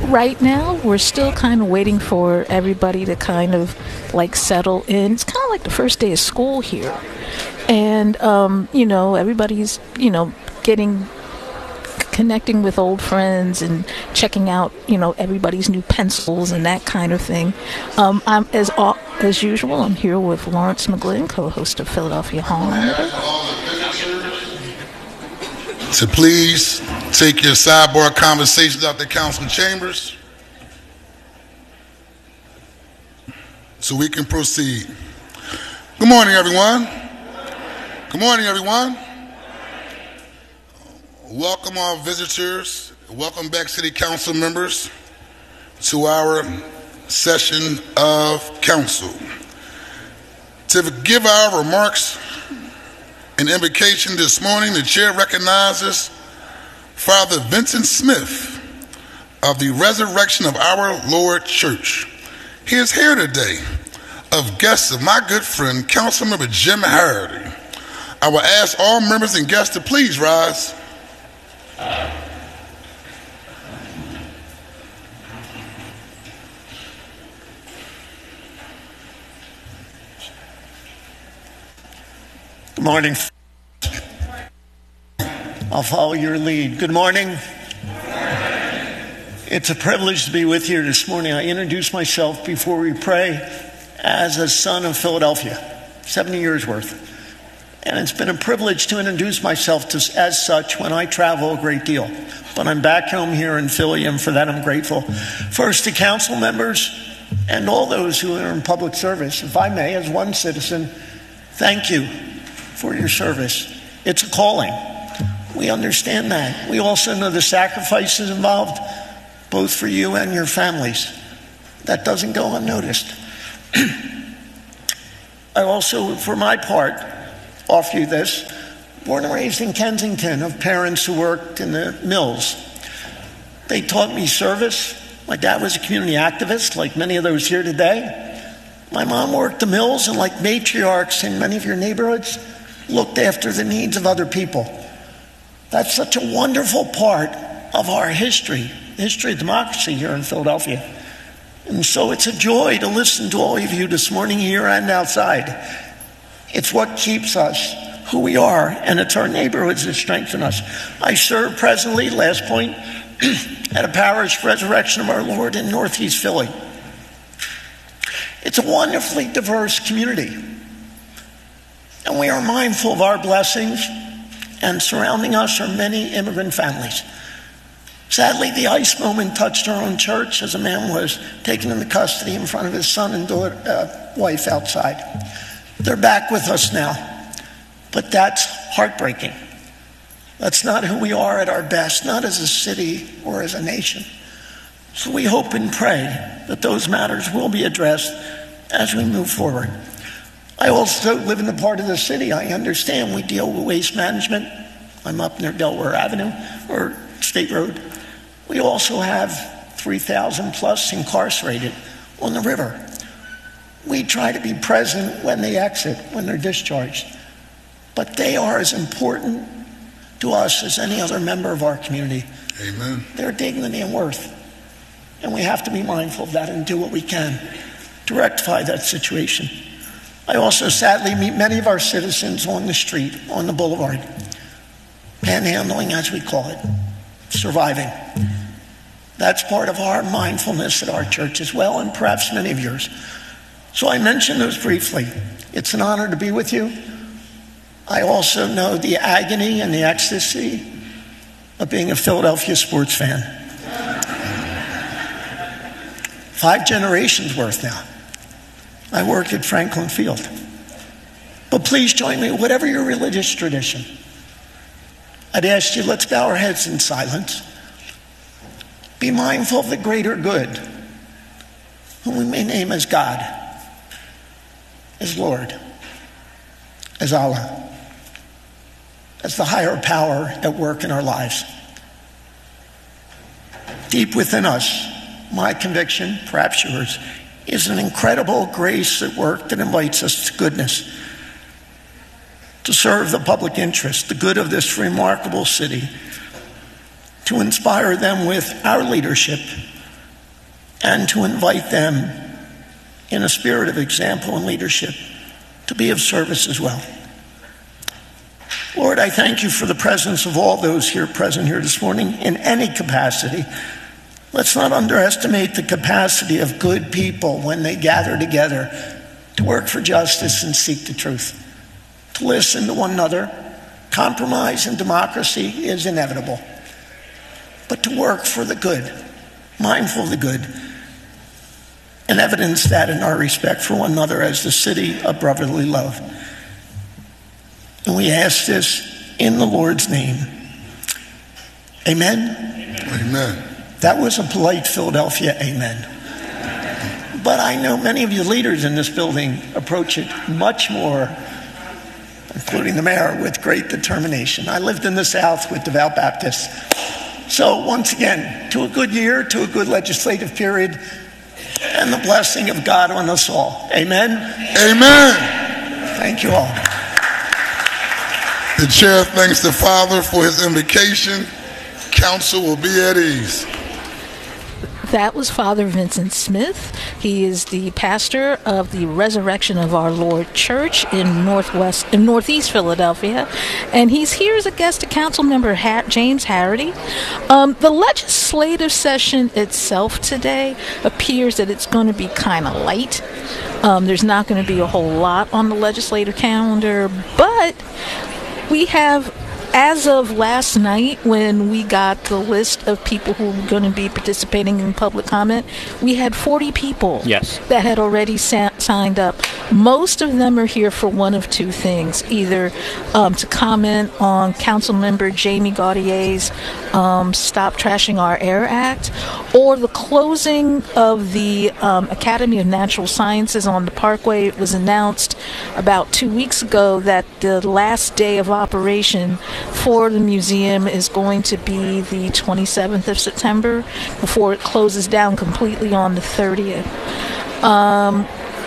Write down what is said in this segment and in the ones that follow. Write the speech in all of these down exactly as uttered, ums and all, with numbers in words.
right now, we're still kind of waiting for everybody to kind of like settle in. It's kind of like the first day of school here. And, um, you know, everybody's, you know, getting, connecting with old friends and checking out, you know, everybody's new pencils and that kind of thing. Um, I'm, as as usual, I'm here with Lawrence McGlynn, co-host of Philadelphia Hall-Monitor. So please take your sidebar conversations out the council chambers so we can proceed. Good morning, everyone. Good morning, everyone. Welcome our visitors. Welcome back, City Council members, to our session of council. To give our remarks and invocation this morning, the chair recognizes Father Vincent Smith of the Resurrection of Our Lord Church. He is here today of guests of my good friend, Councilmember Jim Hardy. I will ask all members and guests to please rise. Good morning. I'll follow your lead. Good morning. It's a privilege to be with you this morning. I introduce myself before we pray as a son of Philadelphia, seventy years worth. And it's been a privilege to introduce myself to, as such when I travel a great deal. But I'm back home here in Philly, and for that I'm grateful. First to council members and all those who are in public service. If I may, as one citizen, thank you for your service. It's a calling. We understand that. We also know the sacrifices involved, both for you and your families. That doesn't go unnoticed. I also, for my part, offer you this. Born and raised in Kensington, of parents who worked in the mills. They taught me service. My dad was a community activist, like many of those here today. My mom worked the mills, and like matriarchs in many of your neighborhoods, looked after the needs of other people. That's such a wonderful part of our history, history of democracy here in Philadelphia. And so it's a joy to listen to all of you this morning here and outside. It's what keeps us who we are, and it's our neighborhoods that strengthen us. I serve presently, last point, at a parish Resurrection of Our Lord in Northeast Philly. It's a wonderfully diverse community. And we are mindful of our blessings, and surrounding us are many immigrant families. Sadly, the ICE moment touched our own church as a man was taken into custody in front of his son and daughter, uh, wife outside. They're back with us now, but that's heartbreaking. That's not who we are at our best, not as a city or as a nation. So we hope and pray that those matters will be addressed as we move forward. I also live in the part of the city. I understand we deal with waste management. I'm up near Delaware Avenue or State Road. We also have three thousand plus incarcerated on the river. We try to be present when they exit, when they're discharged. But they are as important to us as any other member of our community. Amen. Their dignity and worth. And we have to be mindful of that and do what we can to rectify that situation. I also sadly meet many of our citizens on the street, on the boulevard, panhandling as we call it, surviving. That's part of our mindfulness at our church as well, and perhaps many of yours. So I mentioned those briefly. It's an honor to be with you. I also know the agony and the ecstasy of being a Philadelphia sports fan. Five generations worth now. I work at Franklin Field. But please join me, whatever your religious tradition. I'd ask you, let's bow our heads in silence. Be mindful of the greater good, whom we may name as God, as Lord, as Allah, as the higher power at work in our lives. Deep within us, my conviction, perhaps yours, is an incredible grace at work that invites us to goodness, to serve the public interest, the good of this remarkable city, to inspire them with our leadership and to invite them in a spirit of example and leadership to be of service as well. Lord, I thank you for the presence of all those here present here this morning in any capacity. Let's not underestimate the capacity of good people when they gather together to work for justice and seek the truth, to listen to one another. Compromise in democracy is inevitable, but to work for the good, mindful of the good, and evidence that in our respect for one another as the city of brotherly love. And we ask this in the Lord's name. Amen? Amen. That was a polite Philadelphia amen. But I know many of you leaders in this building approach it much more, including the mayor, with great determination. I lived in the South with devout Baptists. So once again, to a good year, to a good legislative period, and the blessing of God on us all. Amen? Amen. Thank you all. The chair thanks the Father for his invocation. Council will be at ease. That was Father Vincent Smith. He is the pastor of the Resurrection of Our Lord Church in Northwest, in Northeast Philadelphia, and he's here as a guest of Council Member ha- James Harity. Um, the legislative session itself today appears that it's going to be kind of light. Um, there's not going to be a whole lot on the legislative calendar, but we have, as of last night, when we got the list of people who were going to be participating in public comment, we had forty people yes. that had already sa- signed up. Most of them are here for one of two things: either um, to comment on Councilmember Jamie Gaudier's um, Stop Trashing Our Air Act, or the closing of the um, Academy of Natural Sciences on the Parkway. It was announced about two weeks ago that the last day of operation for the museum is going to be the twenty-seventh of September before it closes down completely on the thirtieth. Um,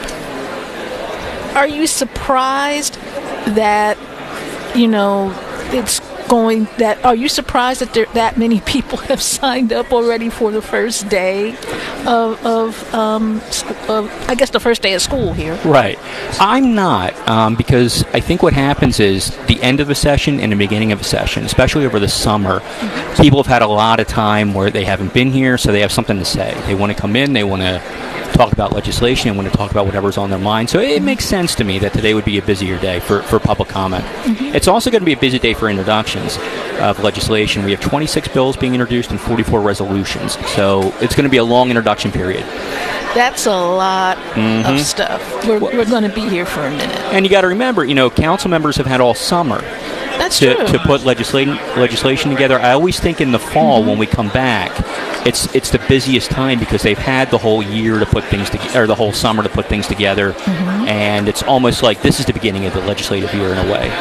are you surprised that, you know, it's going that, are you surprised that there, that many people have signed up already for the first day of, of, um, of I guess, the first day of school here? Right. I'm not, um, because I think what happens is the end of a session and the beginning of a session, especially over the summer, mm-hmm. people have had a lot of time where they haven't been here, so they have something to say. They want to come in, they want to talk about legislation, and want to talk about whatever's on their mind. So it makes sense to me that today would be a busier day for, for public comment. Mm-hmm. It's also going to be a busy day for introductions of legislation. We have twenty-six bills being introduced and forty-four resolutions. So it's going to be a long introduction period. That's a lot mm-hmm. of stuff. We're, we're going to be here for a minute. And you got to remember, you know, council members have had all summer That's to, true. to put legislation legislation together. I always think in the fall mm-hmm. when we come back, it's it's the busiest time because they've had the whole year to put things together, or the whole summer to put things together, mm-hmm. and it's almost like this is the beginning of the legislative year in a way.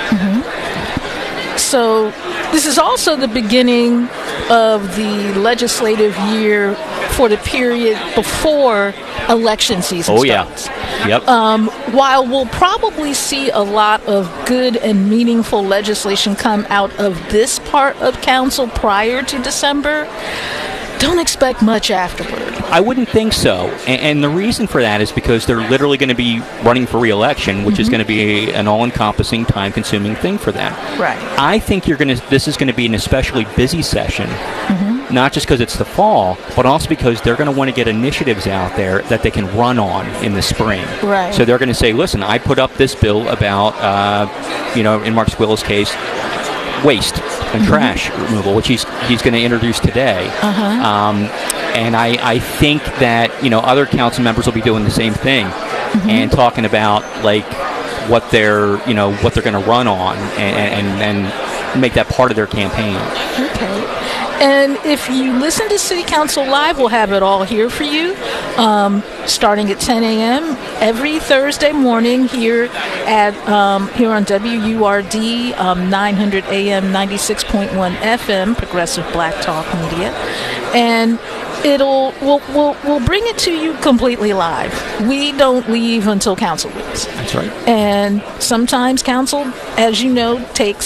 Mm-hmm. So this is also the beginning of the legislative year for the period before election season oh, starts. Yeah. Yep. Um, while we'll probably see a lot of good and meaningful legislation come out of this part of council prior to December, don't expect much afterward. I wouldn't think so. And, and the reason for that is because they're literally going to be running for re-election, which mm-hmm. is going to be an all-encompassing, time-consuming thing for them. Right. I think you're going to. This is going to be an especially busy session, mm-hmm. not just because it's the fall, but also because they're going to want to get initiatives out there that they can run on in the spring. Right. So they're going to say, listen, I put up this bill about, uh, you know, in Mark Squill's case, waste and mm-hmm. trash removal, which he's he's going to introduce today. Uh-huh. Um, and I, I think that, you know, other council members will be doing the same thing mm-hmm. and talking about, like, what they're, you know, what they're going to run on and, and, and make that part of their campaign. Okay. And if you listen to City Council Live, we'll have it all here for you, um, starting at ten a.m. every Thursday morning here at um, here on W U R D um, nine hundred A M ninety-six point one F M, Progressive Black Talk Media, and it'll we'll, we'll we'll bring it to you completely live. We don't leave until council leaves. That's right. And sometimes council, as you know, takes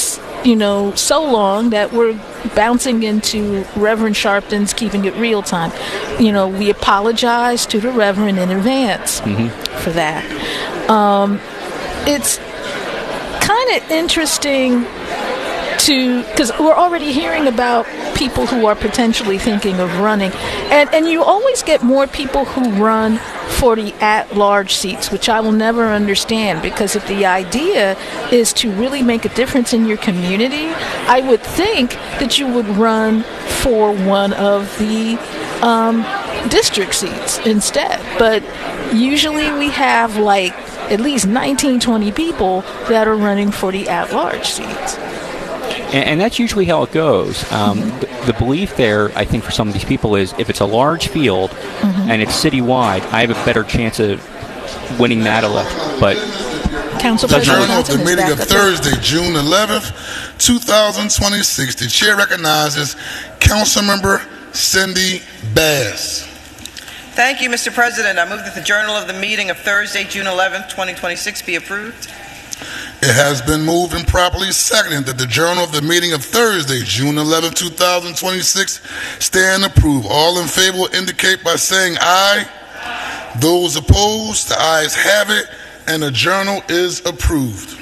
you know, so long that we're bouncing into Reverend Sharpton's Keeping It Real time. You know, we apologize to the Reverend in advance mm-hmm. for that. Um, it's kind of interesting to, because we're already hearing about people who are potentially thinking of running, and and you always get more people who run for the at-large seats, which I will never understand, because if the idea is to really make a difference in your community, I would think that you would run for one of the um, district seats instead. But usually we have like at least nineteen, twenty people that are running for the at-large seats. And, and that's usually how it goes. Um, mm-hmm. the, the belief there, I think, for some of these people is if it's a large field mm-hmm. and it's citywide, I have a better chance of winning that election. But Council President of the meeting of Thursday, June eleventh, two thousand twenty-six. The chair recognizes Councilmember Cindy Bass. Thank you, Mister President. I move that the journal of the meeting of Thursday, June eleventh, twenty twenty-six be approved. It has been moved and properly seconded that the journal of the meeting of Thursday, June eleventh, two thousand twenty-six stand approved. All in favor will indicate by saying aye. Aye. Those opposed, the ayes have it, and the journal is approved.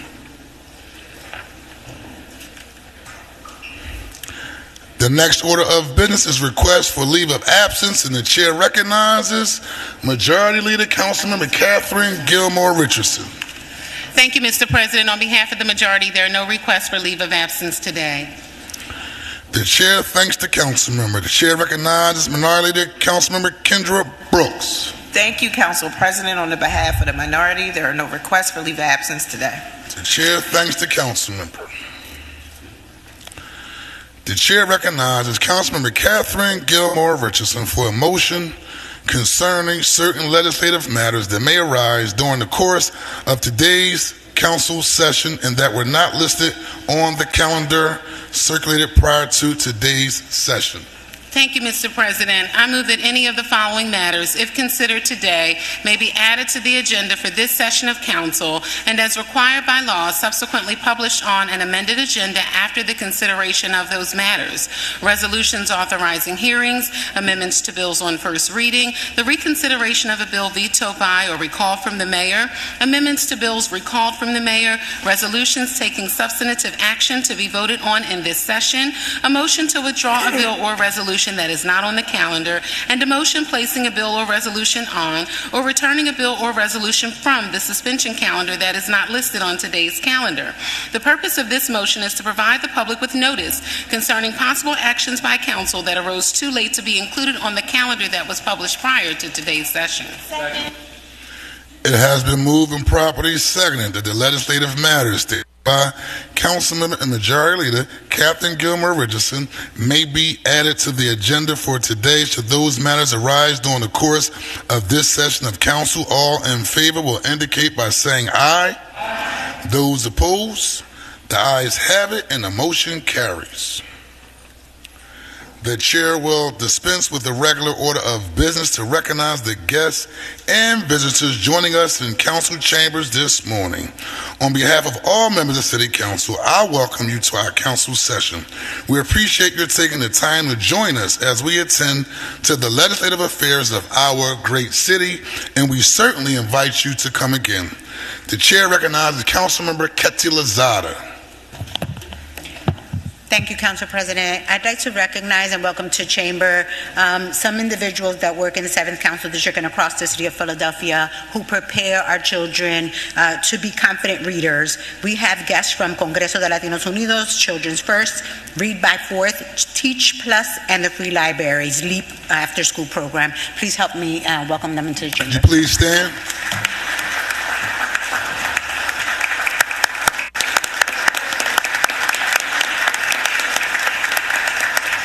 The next order of business is request for leave of absence, and the chair recognizes Majority Leader Councilmember Catherine Gilmore Richardson. Thank you, Mister President. On behalf of the majority, there are no requests for leave of absence today. The chair thanks the council member. The chair recognizes Minority Leader Councilmember Kendra Brooks. Thank you, Council President. On the behalf of the minority, there are no requests for leave of absence today. The chair thanks the council member. The chair recognizes Councilmember Catherine Gilmore Richardson for a motion concerning certain legislative matters that may arise during the course of today's council session and that were not listed on the calendar circulated prior to today's session. Thank you, Mister President. I move that any of the following matters, if considered today, may be added to the agenda for this session of council and as required by law, subsequently published on an amended agenda after the consideration of those matters. Resolutions authorizing hearings, amendments to bills on first reading, the reconsideration of a bill vetoed by or recalled from the mayor, amendments to bills recalled from the mayor, resolutions taking substantive action to be voted on in this session, a motion to withdraw a bill or resolution that is not on the calendar, and a motion placing a bill or resolution on or returning a bill or resolution from the suspension calendar that is not listed on today's calendar. The purpose of this motion is to provide the public with notice concerning possible actions by council that arose too late to be included on the calendar that was published prior to today's session. Second. It has been moved and properly seconded that the legislative matters by Councilmember and Majority Leader Catherine Gilmore Richardson may be added to the agenda for today should those matters arise during the course of this session of council. All in favor will indicate by saying aye. Aye. Those opposed, the ayes have it and the motion carries. The chair will dispense with the regular order of business to recognize the guests and visitors joining us in council chambers this morning. On behalf of all members of City Council, I welcome you to our council session. We appreciate your taking the time to join us as we attend to the legislative affairs of our great city, and we certainly invite you to come again. The chair recognizes Councilmember Ketty Lazada. Thank you, Council President. I'd like to recognize and welcome to Chamber um, some individuals that work in the seventh Council District and across the city of Philadelphia who prepare our children uh, to be confident readers. We have guests from Congreso de Latinos Unidos, Children's First, Read by Fourth, Teach Plus, and the Free Libraries LEAP after school program. Please help me uh, welcome them into the chamber. Could you please stand?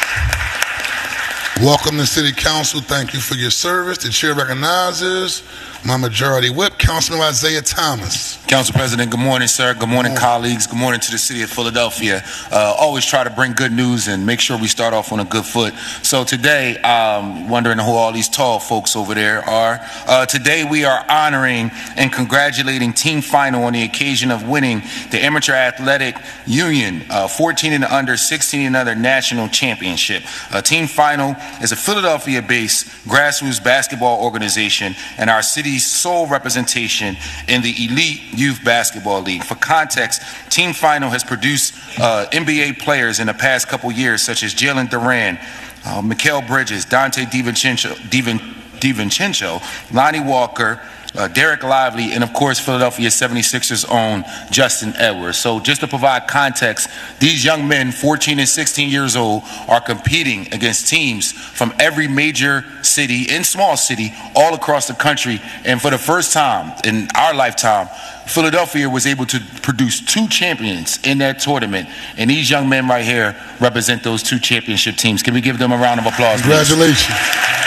Welcome to City Council. Thank you for your service. The chair recognizes My majority whip, Councilman Isaiah Thomas. Council President, good morning, sir. Good morning, Good morning. colleagues. Good morning to the city of Philadelphia. Uh, always try to bring good news and make sure we start off on a good foot. So today, um, wondering who all these tall folks over there are. Uh, today we are honoring and congratulating Team Final on the occasion of winning the Amateur Athletic Union uh, fourteen and under, sixteen and under national championship. Uh, Team Final is a Philadelphia-based grassroots basketball organization and our city's sole representation in the elite Youth Basketball League. For context, Team Final has produced uh, N B A players in the past couple years, such as Jalen Duran, uh, Mikal Bridges, Dante DiVincenzo, Divin, DiVincenzo, Lonnie Walker, uh, Derek Lively, and of course Philadelphia seventy-sixers own Justin Edwards. So just to provide context, these young men, fourteen and sixteen years old, are competing against teams from every major city and small city all across the country. And for the first time in our lifetime, Philadelphia was able to produce two champions in that tournament. And these young men right here represent those two championship teams. Can we give them a round of applause, please? Congratulations.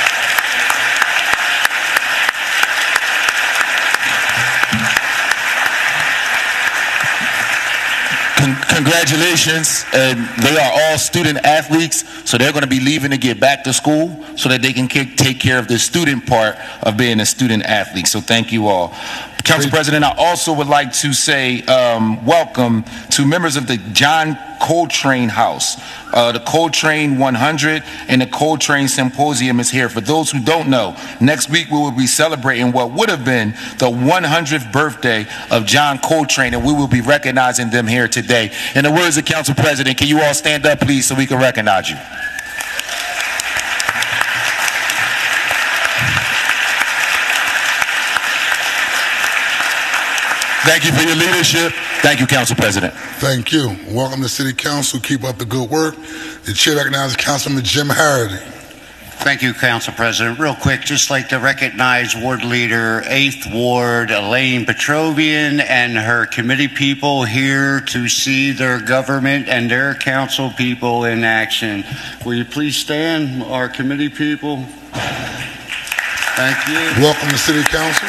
Congratulations. And they are all student athletes, so they're going to be leaving to get back to school so that they can take care of the student part of being a student athlete. So thank you all. Council President, I also would like to say um, welcome to members of the John Coltrane House. Uh, the Coltrane one hundred and the Coltrane Symposium is here. For those who don't know, next week we will be celebrating what would have been the one hundredth birthday of John Coltrane, and we will be recognizing them here today. In the words of Council President, can you all stand up, please, so we can recognize you? Thank you for your leadership. Thank you, Council President. Thank you. Welcome to City Council. Keep up the good work. The chair recognizes Councilman Jim Harity. Thank you, Council President. Real quick, just like to recognize Ward Leader, eighth Ward, Elaine Petrovian, and her committee people here to see their government and their council people in action. Will you please stand, our committee people? Thank you. Welcome to City Council.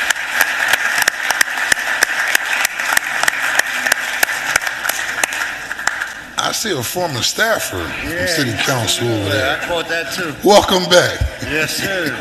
I see a former staffer Yeah. from City Council over there. I caught that too. Welcome back. Yes, sir.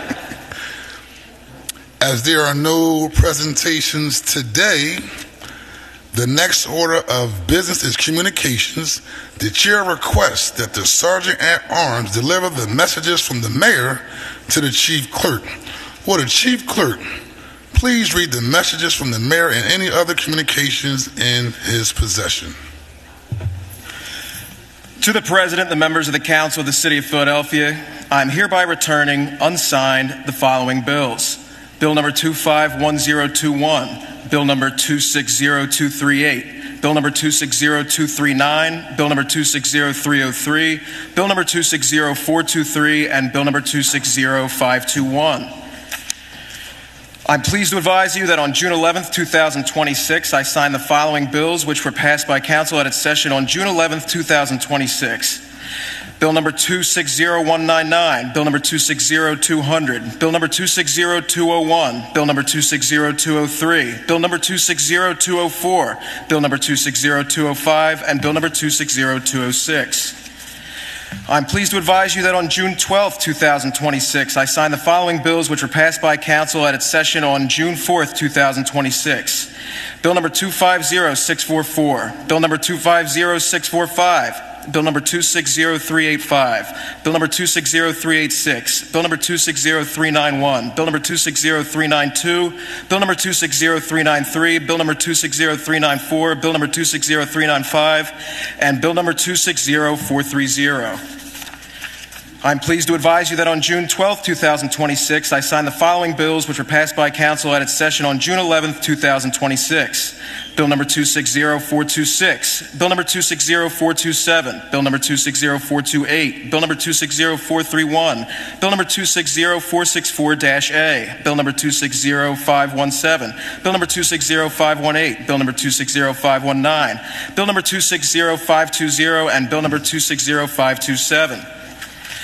As there are no presentations today, the next order of business is communications. The chair requests that the Sergeant at Arms deliver the messages from the mayor to the chief clerk. Will the chief clerk please read the messages from the mayor and any other communications in his possession? To the President, the members of the Council of the City of Philadelphia, I am hereby returning, unsigned, the following bills. Bill number two five one zero two one, Bill number two six zero two three eight, Bill number two six zero two three nine, Bill number two six zero three zero three, Bill number two six zero four two three, and Bill number two six zero five two one. I'm pleased to advise you that on June eleventh, two thousand twenty-six, I signed the following bills which were passed by Council at its session on June eleventh, two thousand twenty-six. Bill number two six zero one nine nine, Bill number two six zero two hundred, Bill number two six zero two oh one, Bill number two six zero two oh three, Bill number two six zero two oh four, Bill number two six zero two oh five, and Bill number two six zero two oh six. I'm pleased to advise you that on June twelfth, two thousand twenty-six, I signed the following bills which were passed by Council at its session on June fourth, two thousand twenty-six. Bill number two five zero six four four, Bill number two five zero six four five, Bill number two six zero three eight five, Bill number two six zero three eight six, Bill number two six zero three nine one, Bill number two six zero three nine two, Bill number two six zero three nine three, Bill number two six zero three nine four, Bill number two six zero three nine five, and Bill number two six zero four three zero. I'm pleased to advise you that on June twelfth, two thousand twenty-six, I signed the following bills which were passed by Council at its session on June eleventh, two thousand twenty-six. Bill number two six zero four two six, Bill number two six zero four two seven, Bill number two six zero four two eight, Bill number two six zero four three one, Bill number two six zero four six four A, Bill number two six zero five one seven, Bill number two six zero five one eight, Bill number two six zero five one nine, Bill number two six zero five two zero, and Bill number two six zero five two seven.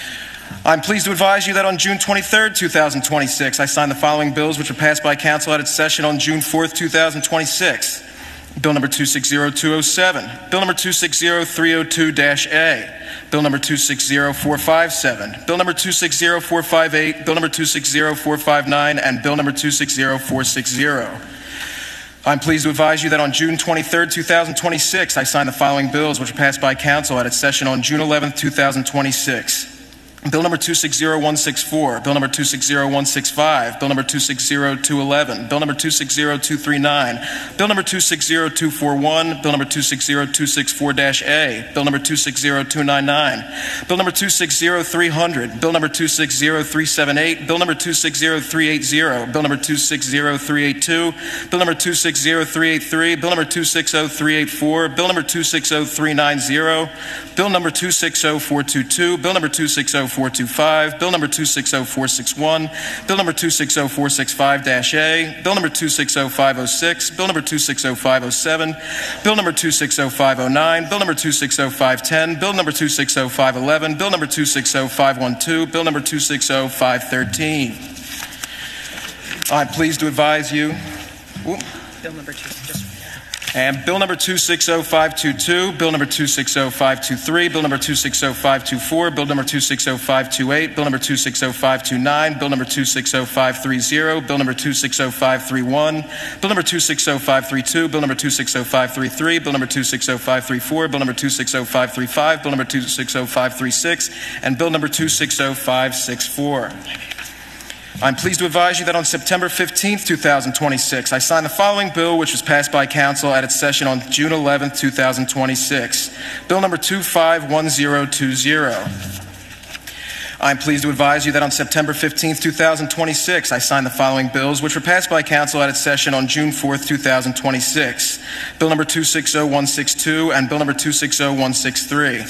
I'm pleased to advise you that on June twenty-third, two thousand twenty-six, I signed the following bills which were passed by Council at its session on June fourth, two thousand twenty-six. Bill number two six zero two oh seven, Bill number two six zero three oh two A, Bill number two six zero four five seven, Bill number two six zero four five eight, Bill number two six zero four five nine, and Bill number two six zero four six zero. I'm pleased to advise you that on June twenty-third, two thousand twenty-six, I signed the following bills which were passed by Council at its session on June eleventh, two thousand twenty-six. Bill number two six zero one six four, Bill number two six zero one six five, Bill number two six zero two eleven, Bill number two six zero two three nine, Bill number two six zero two four one, Bill number two six zero two six four A, Bill number two six zero two nine nine, Bill number two six zero three hundred, Bill number two six zero three seven eight, Bill number two six zero three eight zero, Bill number two six zero three eight two, Bill number two six zero three eight three, Bill number two six zero three eight four, Bill number two six zero three nine zero, Bill number two six zero four two two, Bill number two six zero four two five, Bill number two six zero four six one, Bill number two six zero four six five A, Bill number two six zero five oh six, Bill number two six zero five oh seven, Bill number two six zero five oh nine, Bill number two six zero five ten, Bill number two six zero five eleven, Bill number two six zero five twelve, Bill number two six zero five thirteen. I'm pleased to advise you. Ooh. Bill number two, just And Bill number two six zero five two two, Bill number two six zero five two three, Bill number two six zero five two four, Bill number two six zero five two eight, Bill number two six zero five two nine, Bill number two six zero five three zero, Bill number two six zero five three one, Bill number two six zero five three two, Bill number two six zero five three three, Bill number two six zero five three four, Bill number two six zero five three five, Bill number two six zero five three six, and Bill number two six zero five six four. I'm pleased to advise you that on September fifteenth, two thousand twenty-six, I signed the following bill which was passed by Council at its session on June eleventh, two thousand twenty-six. Bill number two five one zero two zero. I'm pleased to advise you that on September fifteenth, two thousand twenty-six, I signed the following bills which were passed by Council at its session on June fourth, two thousand twenty-six. Bill number two six zero one six two and Bill number two six zero one six three.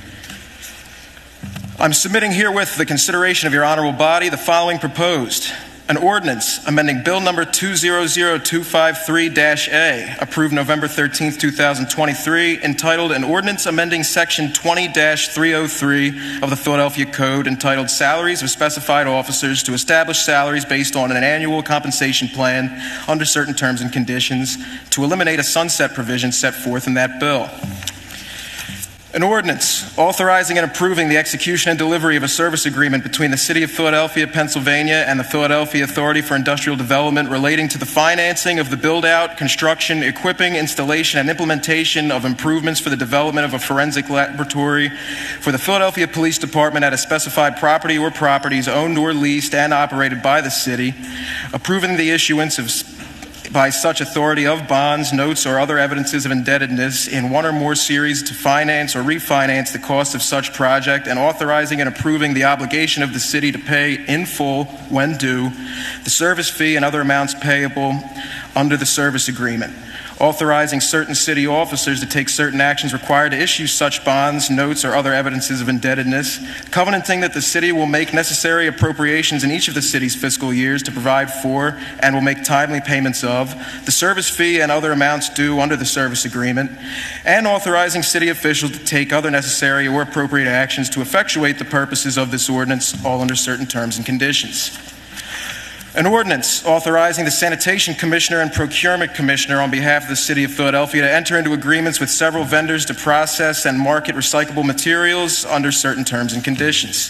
I'm submitting herewith the consideration of your honorable body the following proposed. An ordinance amending Bill number two zero zero two five three A, approved November thirteenth, two thousand twenty-three, entitled An Ordinance Amending Section twenty dash three oh three of the Philadelphia Code, entitled Salaries of Specified Officers, to establish salaries based on an annual compensation plan under certain terms and conditions, to eliminate a sunset provision set forth in that bill. An ordinance authorizing and approving the execution and delivery of a service agreement between the City of Philadelphia, Pennsylvania, and the Philadelphia Authority for Industrial Development relating to the financing of the build-out, construction, equipping, installation, and implementation of improvements for the development of a forensic laboratory for the Philadelphia Police Department at a specified property or properties owned or leased and operated by the city, approving the issuance of by such authority of bonds, notes, or other evidences of indebtedness in one or more series to finance or refinance the cost of such project, and authorizing and approving the obligation of the city to pay in full, when due, the service fee and other amounts payable under the service agreement. Authorizing certain city officers to take certain actions required to issue such bonds, notes, or other evidences of indebtedness, covenanting that the city will make necessary appropriations in each of the city's fiscal years to provide for and will make timely payments of the service fee and other amounts due under the service agreement, and authorizing city officials to take other necessary or appropriate actions to effectuate the purposes of this ordinance, all under certain terms and conditions. An ordinance authorizing the Sanitation Commissioner and Procurement Commissioner on behalf of the City of Philadelphia to enter into agreements with several vendors to process and market recyclable materials under certain terms and conditions.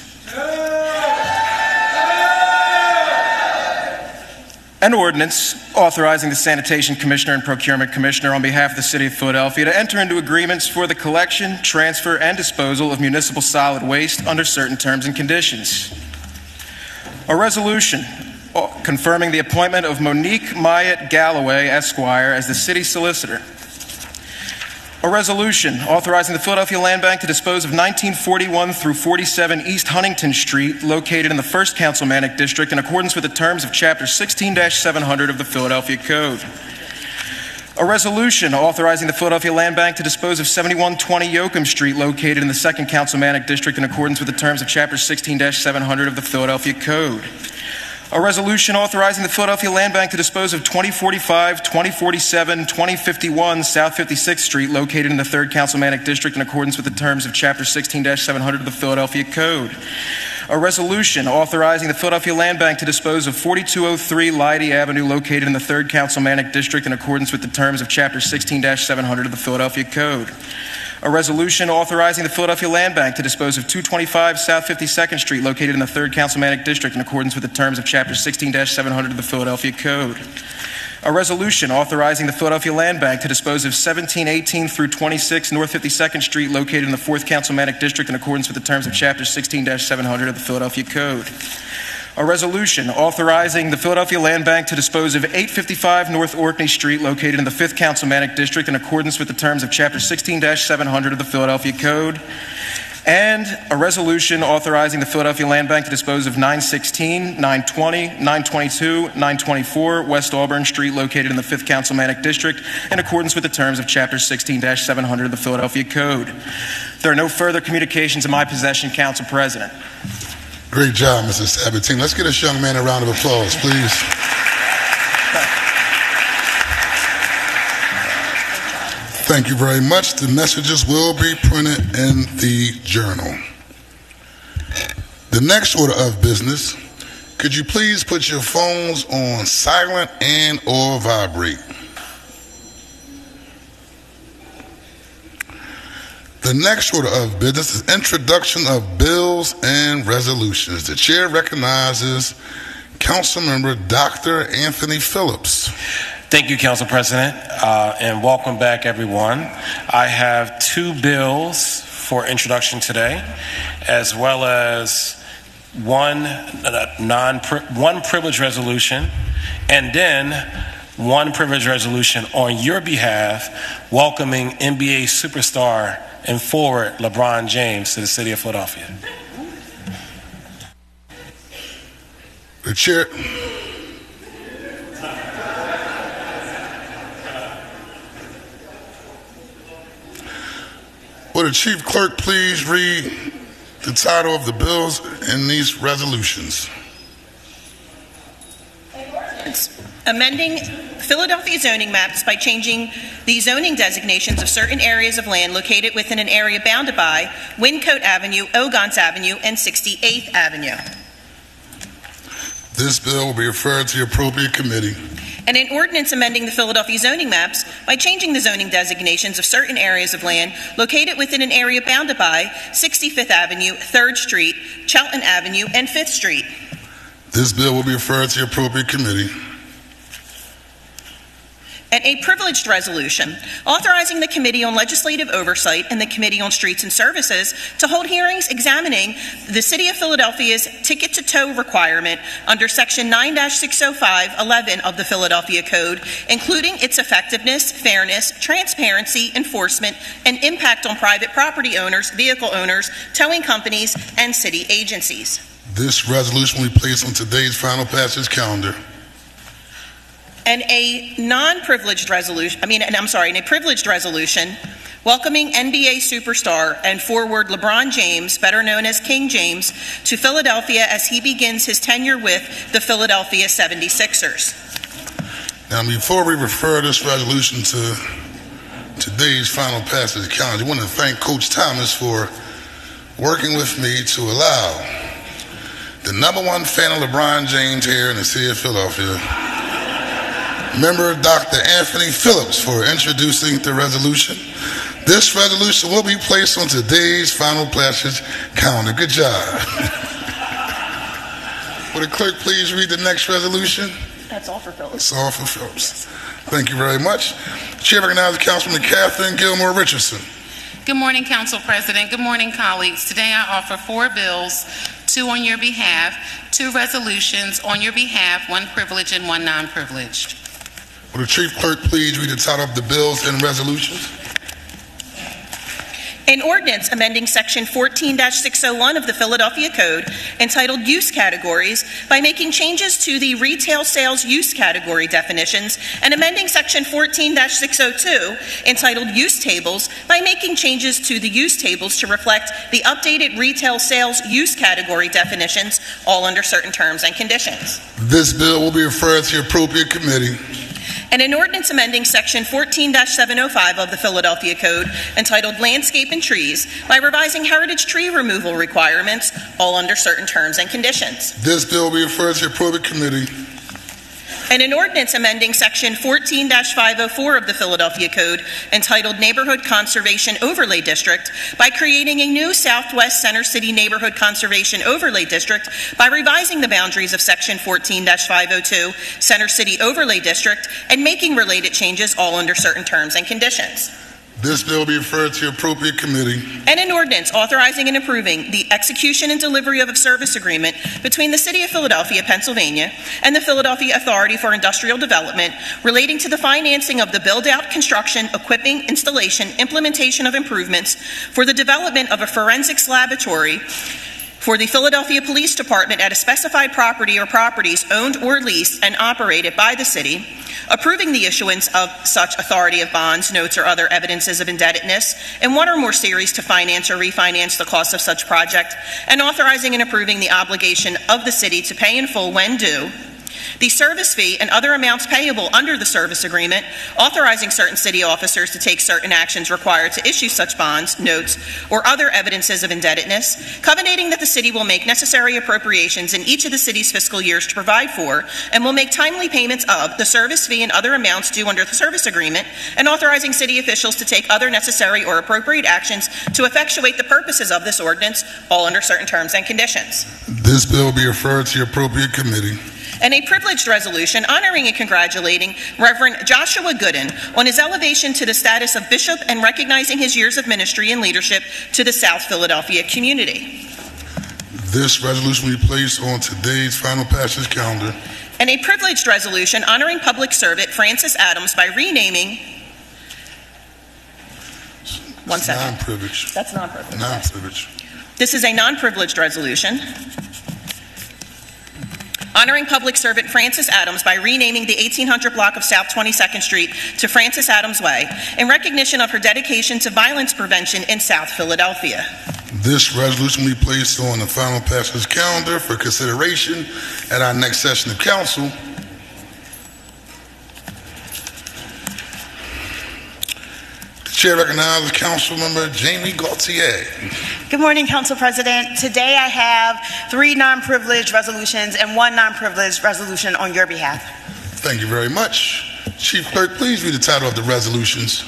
An ordinance authorizing the Sanitation Commissioner and Procurement Commissioner on behalf of the City of Philadelphia to enter into agreements for the collection, transfer, and disposal of municipal solid waste under certain terms and conditions. A resolution confirming the appointment of Monique Myatt Galloway, Esquire, as the city solicitor. A resolution authorizing the Philadelphia Land Bank to dispose of nineteen forty-one through forty-seven East Huntington Street, located in the first Councilmanic District, in accordance with the terms of Chapter sixteen dash seven hundred of the Philadelphia Code. A resolution authorizing the Philadelphia Land Bank to dispose of seventy-one twenty Yoakum Street, located in the second Councilmanic District, in accordance with the terms of Chapter sixteen dash seven hundred of the Philadelphia Code. A resolution authorizing the Philadelphia Land Bank to dispose of twenty forty-five, twenty forty-seven, twenty fifty-one South fifty-sixth Street, located in the third Councilmanic District, in accordance with the terms of Chapter sixteen dash seven hundred of the Philadelphia Code. A resolution authorizing the Philadelphia Land Bank to dispose of forty-two oh three Leidy Avenue located in the third Councilmanic District in accordance with the terms of Chapter sixteen dash seven hundred of the Philadelphia Code. A resolution authorizing the Philadelphia Land Bank to dispose of two twenty-five South fifty-second Street located in the third Councilmanic District in accordance with the terms of Chapter sixteen dash seven hundred of the Philadelphia Code. A resolution authorizing the Philadelphia Land Bank to dispose of seventeen eighteen through twenty-six North fifty-second Street located in the fourth Councilmanic District in accordance with the terms of Chapter sixteen dash seven hundred of the Philadelphia Code. A resolution authorizing the Philadelphia Land Bank to dispose of eight fifty-five North Orkney Street located in the fifth Councilmanic District in accordance with the terms of Chapter sixteen dash seven hundred of the Philadelphia Code. And a resolution authorizing the Philadelphia Land Bank to dispose of nine sixteen, nine twenty, nine twenty-two, nine twenty-four West Auburn Street located in the fifth Councilmanic District in accordance with the terms of Chapter sixteen dash seven hundred of the Philadelphia Code. There are no further communications in my possession, Council President. Great job, Mister Sabatini. Let's get this young man a round of applause, please. Thank you very much. The messages will be printed in the journal. The next order of business, could you please put your phones on silent and or vibrate? The next order of business is introduction of bills and resolutions. The chair recognizes Councilmember Doctor Anthony Phillips. Thank you, Council President, uh, and welcome back, everyone. I have two bills for introduction today, as well as one non one privilege resolution, and then one privilege resolution on your behalf, welcoming N B A superstar and forward LeBron James to the city of Philadelphia. The chair. Will the chief clerk please read the title of the bills and these resolutions? It's amending Philadelphia zoning maps by changing the zoning designations of certain areas of land located within an area bounded by Wyncote Avenue, Ogons Avenue, and sixty-eighth Avenue. This bill will be referred to the appropriate committee. And an ordinance amending the Philadelphia zoning maps by changing the zoning designations of certain areas of land located within an area bounded by sixty-fifth Avenue, third Street, Chelton Avenue, and fifth Street. This bill will be referred to the appropriate committee. And a privileged resolution authorizing the Committee on Legislative Oversight and the Committee on Streets and Services to hold hearings examining the City of Philadelphia's ticket-to-tow requirement under Section nine dash six oh five eleven of the Philadelphia Code, including its effectiveness, fairness, transparency, enforcement, and impact on private property owners, vehicle owners, towing companies, and city agencies. This resolution will be placed on today's final passage calendar. And a non-privileged resolution, I mean, and I'm sorry, and a privileged resolution welcoming N B A superstar and forward LeBron James, better known as King James, to Philadelphia as he begins his tenure with the Philadelphia seventy-sixers. Now, before we refer this resolution to today's final passage calendar, I want to thank Coach Thomas for working with me to allow the number one fan of LeBron James here in the city of Philadelphia, Member Doctor Anthony Phillips, for introducing the resolution. This resolution will be placed on today's final passage calendar. Good job. Will the clerk please read the next resolution? That's all for Phillips. That's all for Phillips. Thank you very much. Chair recognizes Councilman Catherine Gilmore Richardson. Good morning, Council President. Good morning, colleagues. Today I offer four bills, two on your behalf, two resolutions on your behalf, one privileged and one non-privileged. Will the chief clerk please read the title of the bills and resolutions? An ordinance amending Section fourteen dash six oh one of the Philadelphia Code entitled Use Categories by making changes to the retail sales use category definitions, and amending Section fourteen dash six oh two entitled Use Tables by making changes to the use tables to reflect the updated retail sales use category definitions, all under certain terms and conditions. This bill will be referred to the appropriate committee. and an ordinance amending Section fourteen dash seven oh five of the Philadelphia Code entitled Landscape and Trees by revising heritage tree removal requirements, all under certain terms and conditions. This bill will be referred to the appropriate committee. And an ordinance amending Section fourteen dash five oh four of the Philadelphia Code entitled Neighborhood Conservation Overlay District by creating a new Southwest Center City Neighborhood Conservation Overlay District by revising the boundaries of Section fourteen dash five oh two Center City Overlay District and making related changes, all under certain terms and conditions. This bill will be referred to the appropriate committee. And an ordinance authorizing and approving the execution and delivery of a service agreement between the City of Philadelphia, Pennsylvania, and the Philadelphia Authority for Industrial Development relating to the financing of the build-out, construction, equipping, installation, implementation of improvements for the development of a forensics laboratory for the Philadelphia Police Department at a specified property or properties owned or leased and operated by the city, approving the issuance of such authority of bonds, notes, or other evidences of indebtedness in one or more series to finance or refinance the cost of such project, and authorizing and approving the obligation of the city to pay in full when due the service fee and other amounts payable under the service agreement, authorizing certain city officers to take certain actions required to issue such bonds, notes, or other evidences of indebtedness, covenanting that the city will make necessary appropriations in each of the city's fiscal years to provide for and will make timely payments of the service fee and other amounts due under the service agreement, and authorizing city officials to take other necessary or appropriate actions to effectuate the purposes of this ordinance, all under certain terms and conditions. This bill will be referred to the appropriate committee. And a privileged resolution honoring and congratulating Reverend Joshua Gooden on his elevation to the status of bishop and recognizing his years of ministry and leadership to the South Philadelphia community. This resolution will be placed on today's final passage calendar. And a privileged resolution honoring public servant Francis Adams by renaming... One second. Non-privileged. That's non-privileged. Non-privileged. This is a non-privileged resolution honoring public servant Francis Adams by renaming the eighteen hundred block of South twenty-second Street to Francis Adams Way in recognition of her dedication to violence prevention in South Philadelphia. This resolution will be placed on the final passage calendar for consideration at our next session of council. The chair recognizes Council Member Jamie Gaultier. Good morning, Council President. Today I have three non-privileged resolutions and one non-privileged resolution on your behalf. Thank you very much. Chief Clerk, please read the title of the resolutions.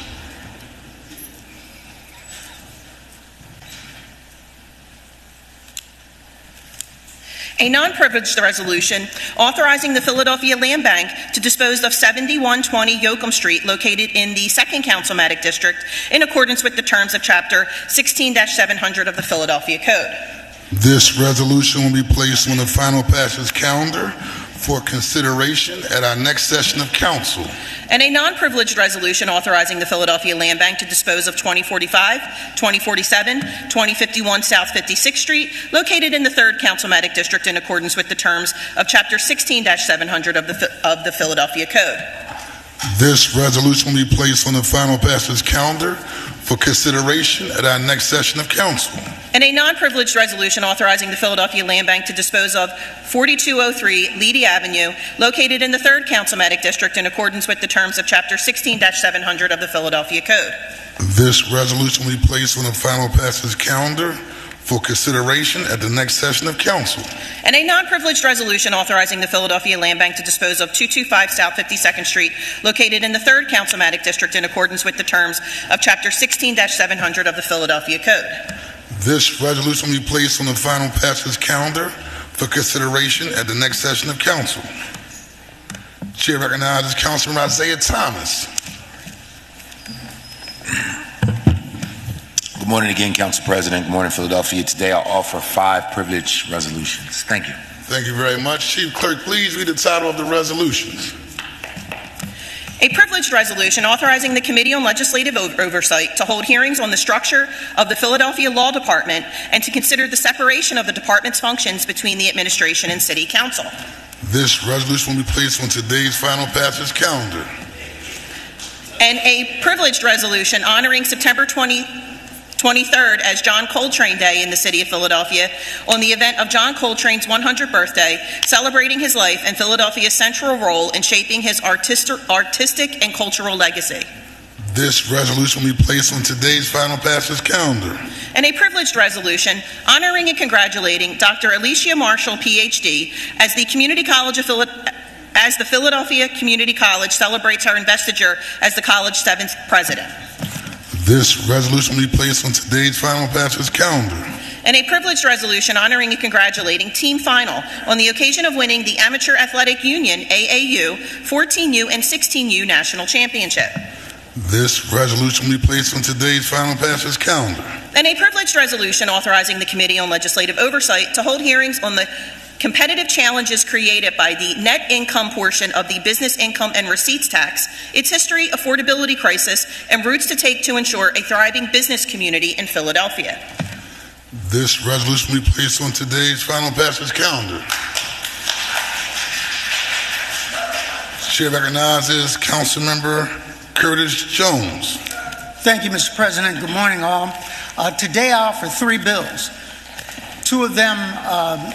A non-privileged resolution authorizing the Philadelphia Land Bank to dispose of seventy-one twenty Yoakum Street located in the second Councilmatic District in accordance with the terms of Chapter sixteen dash seven hundred of the Philadelphia Code. This resolution will be placed on the final passage calendar for consideration at our next session of council. And a non-privileged resolution authorizing the Philadelphia Land Bank to dispose of twenty forty-five, twenty forty-seven, twenty fifty-one South fifty-sixth Street, located in the third Councilmatic District in accordance with the terms of Chapter sixteen dash seven hundred of the, of the Philadelphia Code. This resolution will be placed on the final passage calendar for consideration at our next session of council. And a non-privileged resolution authorizing the Philadelphia Land Bank to dispose of forty-two oh three Leedy Avenue, located in the third Councilmatic District in accordance with the terms of Chapter sixteen dash seven hundred of the Philadelphia Code. This resolution will be placed on the final passage calendar for consideration at the next session of council. And a non-privileged resolution authorizing the Philadelphia Land Bank to dispose of two twenty-five South fifty-second Street, located in the third Councilmatic District in accordance with the terms of Chapter sixteen dash seven hundred of the Philadelphia Code. This resolution will be placed on the final passage calendar for consideration at the next session of council. Chair recognizes Councilman Isaiah Thomas. Good morning again, Council President. Good morning, Philadelphia. Today I'll offer five privilege resolutions. Thank you. Thank you very much. Chief Clerk, please read the title of the resolutions. A privileged resolution authorizing the Committee on Legislative Oversight to hold hearings on the structure of the Philadelphia Law Department and to consider the separation of the department's functions between the administration and City Council. This resolution will be placed on today's final passage calendar. And a privileged resolution honoring September twentieth twenty-third as John Coltrane Day in the city of Philadelphia on the event of John Coltrane's one hundredth birthday, celebrating his life and Philadelphia's central role in shaping his artistic, artistic and cultural legacy. This resolution will be placed on today's final passage calendar. And a privileged resolution honoring and congratulating Doctor Alicia Marshall, P H D, as the Community College of Philadelphia. As the Philadelphia Community College celebrates her investiture as the college's seventh president. This resolution will be placed on today's final passage calendar. And a privileged resolution honoring and congratulating Team Final on the occasion of winning the Amateur Athletic Union, A A U, fourteen U and sixteen U National Championship. This resolution will be placed on today's final passage calendar. And a privileged resolution authorizing the Committee on Legislative Oversight to hold hearings on the competitive challenges created by the net income portion of the business income and receipts tax, its history, affordability crisis, and routes to take to ensure a thriving business community in Philadelphia. This resolution will be placed on today's final passage calendar. Chair recognizes Councilmember Curtis Jones. Thank you, Mister President. Good morning, all. Uh, today I offer three bills. Two of them um,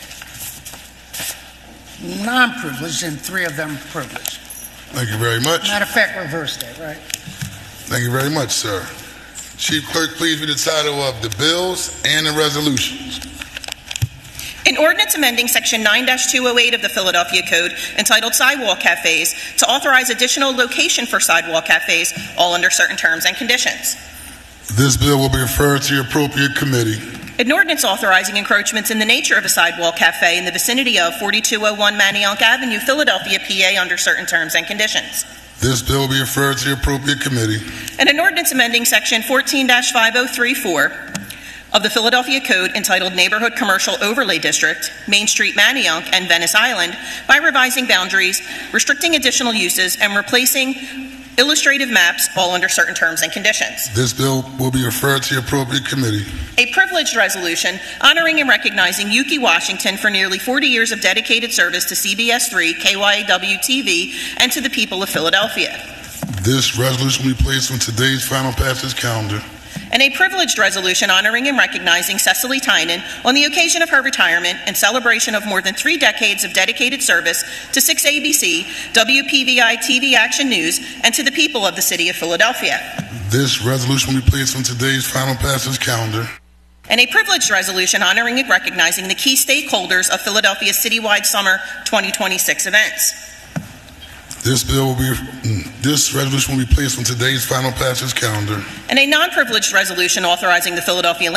non-privileged and three of them privileged. Thank you very much. Matter of fact, reverse that, right? Thank you very much, sir. Chief Clerk, please read the title of the bills and the resolutions. An ordinance amending Section nine dash two oh eight of the Philadelphia Code entitled Sidewalk Cafes to authorize additional location for sidewalk cafes, all under certain terms and conditions. This bill will be referred to the appropriate committee. An ordinance authorizing encroachments in the nature of a sidewalk cafe in the vicinity of forty-two oh one Manayunk Avenue, Philadelphia, P A, under certain terms and conditions. This bill will be referred to the appropriate committee. And an ordinance amending Section fourteen dash five oh three four of the Philadelphia Code entitled Neighborhood Commercial Overlay District, Main Street, Manayunk, and Venice Island by revising boundaries, restricting additional uses, and replacing illustrative maps, all under certain terms and conditions. This bill will be referred to the appropriate committee. A privileged resolution honoring and recognizing Yuki Washington for nearly forty years of dedicated service to C B S three, K Y A W T V, and to the people of Philadelphia. This resolution will be placed on today's final passage calendar. And a privileged resolution honoring and recognizing Cecily Tynan on the occasion of her retirement and celebration of more than three decades of dedicated service to six A B C, W P V I T V Action News, and to the people of the city of Philadelphia. This resolution will be placed on today's final passage calendar. And a privileged resolution honoring and recognizing the key stakeholders of Philadelphia's citywide summer twenty twenty-six events. This bill will be, this resolution will be placed on today's final passage calendar. And a non-privileged resolution authorizing the Philadelphia